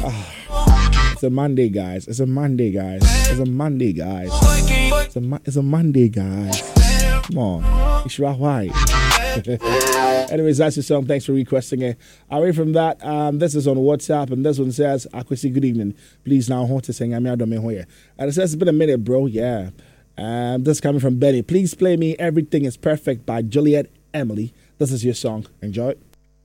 It's a Monday, guys. It's a Monday, guys. It's a Monday, guys. It's a Monday, guys. Come on. It's why. Anyways, that's your song. Thanks for requesting it. Away from that, this is on WhatsApp, and this one says, Akwesi, good evening. Please now, hold to sing. I'm here. And it says, it's been a minute, bro. Yeah. This is coming from Benny. Please play me Everything is Perfect by Juliet Emily. This is your song. Enjoy it.